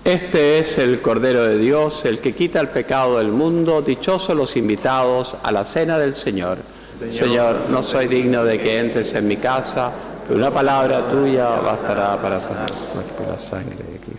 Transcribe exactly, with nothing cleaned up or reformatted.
Este es el Cordero de Dios, el que quita el pecado del mundo. Dichosos los invitados a la cena del Señor. Señor, no soy digno de que entres en mi casa, pero una palabra tuya bastará para sanar la sangre de Cristo.